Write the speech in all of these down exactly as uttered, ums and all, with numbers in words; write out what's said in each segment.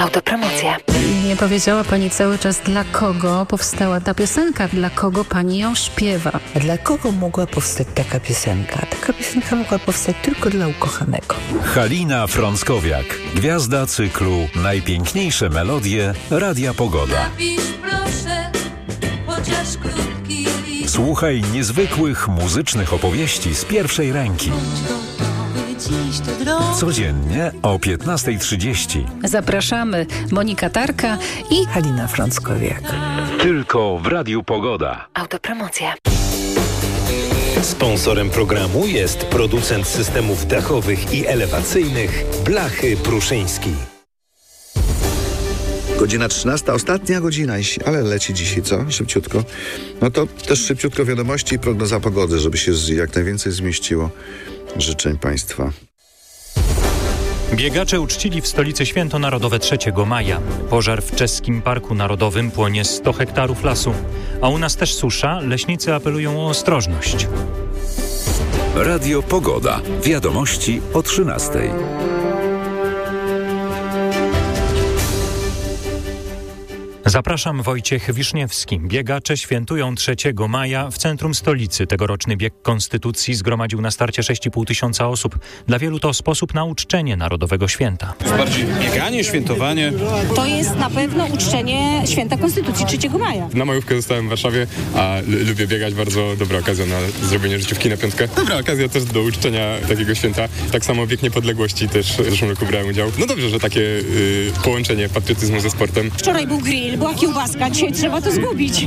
Autopromocja. Nie powiedziała Pani cały czas, dla kogo powstała ta piosenka, dla kogo Pani ją śpiewa. A dla kogo mogła powstać taka piosenka? Taka piosenka mogła powstać tylko dla ukochanego. Halina Frąckowiak, gwiazda cyklu Najpiękniejsze melodie Radia Pogoda. Słuchaj niezwykłych muzycznych opowieści z pierwszej ręki. Codziennie o piętnasta trzydzieści. Zapraszamy Monika Tarka i Halina Frąckowiak. Tylko w Radiu Pogoda. Autopromocja. Sponsorem programu jest producent systemów dachowych i elewacyjnych Blachy Pruszyński. Godzina trzynasta, ostatnia godzina, ale leci dzisiaj, co? Szybciutko. No to też szybciutko wiadomości i prognoza pogody, żeby się jak najwięcej zmieściło życzeń Państwa. Biegacze uczcili w stolicy święto narodowe trzeciego maja. Pożar w czeskim Parku Narodowym, płonie sto hektarów lasu. A u nas też susza, leśnicy apelują o ostrożność. Radio Pogoda. Wiadomości o trzynastej. Zapraszam, Wojciech Wiszniewski. Biegacze świętują trzeciego maja w centrum stolicy. Tegoroczny bieg Konstytucji zgromadził na starcie sześć i pół tysiąca osób. Dla wielu to sposób na uczczenie narodowego święta. To jest bardziej bieganie, świętowanie. To jest na pewno uczczenie święta Konstytucji trzeciego maja. Na majówkę zostałem w Warszawie, a l- lubię biegać. Bardzo dobra okazja na zrobienie życiówki na piątkę. Dobra okazja też do uczczenia takiego święta. Tak samo bieg niepodległości też w zeszłym roku brałem udział. No dobrze, że takie y, połączenie patriotyzmu ze sportem. Wczoraj był grill, była kiełbaska, dzisiaj trzeba to zgubić.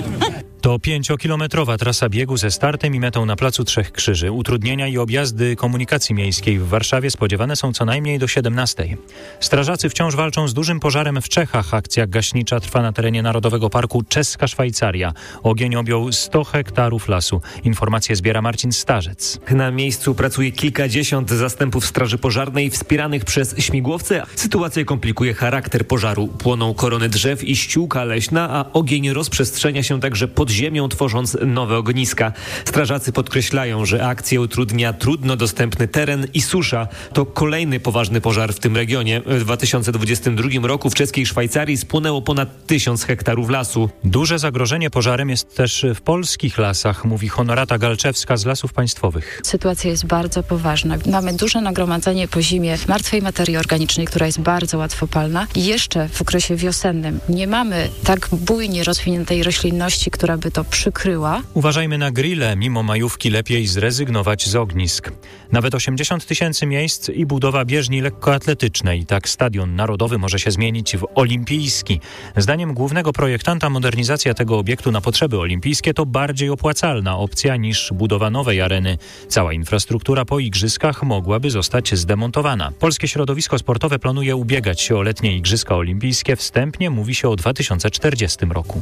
To pięciokilometrowa trasa biegu ze startem i metą na Placu Trzech Krzyży. Utrudnienia i objazdy komunikacji miejskiej w Warszawie spodziewane są co najmniej do siedemnastej. Strażacy wciąż walczą z dużym pożarem w Czechach. Akcja gaśnicza trwa na terenie Narodowego Parku Czeska Szwajcaria. Ogień objął sto hektarów lasu. Informacje zbiera Marcin Starzec. Na miejscu pracuje kilkadziesiąt zastępów straży pożarnej wspieranych przez śmigłowce. Sytuację komplikuje charakter pożaru. Płoną korony drzew i ściółka leśna, a ogień rozprzestrzenia się także pod ziemią, tworząc nowe ogniska. Strażacy podkreślają, że akcję utrudnia trudno dostępny teren i susza. To kolejny poważny pożar w tym regionie. W dwa tysiące dwudziestym drugim roku w czeskiej Szwajcarii spłonęło ponad tysiąc hektarów lasu. Duże zagrożenie pożarem jest też w polskich lasach, mówi Honorata Galczewska z Lasów Państwowych. Sytuacja jest bardzo poważna. Mamy duże nagromadzenie po zimie martwej materii organicznej, która jest bardzo łatwopalna. I jeszcze w okresie wiosennym nie mamy tak bujnie rozwiniętej roślinności, która by to przykryła. Uważajmy na grille. Mimo majówki lepiej zrezygnować z ognisk. Nawet osiemdziesiąt tysięcy miejsc i budowa bieżni lekkoatletycznej. Tak stadion narodowy może się zmienić w olimpijski. Zdaniem głównego projektanta modernizacja tego obiektu na potrzeby olimpijskie to bardziej opłacalna opcja niż budowa nowej areny. Cała infrastruktura po igrzyskach mogłaby zostać zdemontowana. Polskie środowisko sportowe planuje ubiegać się o letnie igrzyska olimpijskie. Wstępnie mówi się o dwa tysiące czterdziestym roku.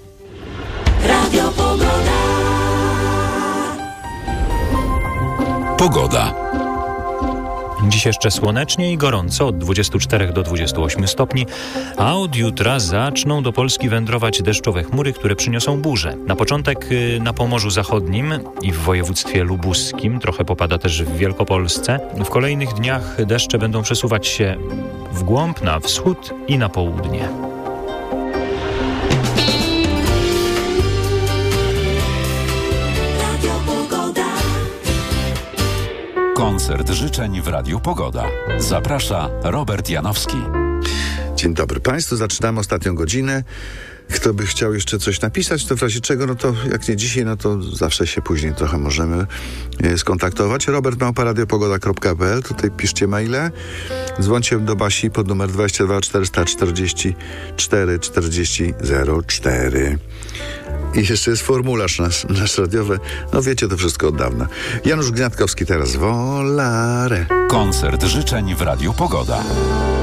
Radio Pogoda. Pogoda. Dziś jeszcze słonecznie i gorąco, od dwudziestu czterech do dwudziestu ośmiu stopni, a od jutra zaczną do Polski wędrować deszczowe chmury, które przyniosą burze. Na początek na Pomorzu Zachodnim i w województwie lubuskim, trochę popada też w Wielkopolsce. W kolejnych dniach deszcze będą przesuwać się w głąb, na wschód i na południe. Koncert życzeń w Radiu Pogoda. Zaprasza Robert Janowski. Dzień dobry Państwu, zaczynamy ostatnią godzinę. Kto by chciał jeszcze coś napisać, to w razie czego, no to jak nie dzisiaj, no to zawsze się później trochę możemy e, skontaktować. Robert małpa radiopogoda kropka p l, tutaj piszcie maile. Dzwońcie do Basi pod numer dwadzieścia dwa czterysta czterdzieści cztery czterdzieści zero cztery. I jeszcze jest formularz nasz, nasz radiowy. No wiecie to wszystko od dawna. Janusz Gniatkowski teraz. Volare. Koncert życzeń w Radiu Pogoda.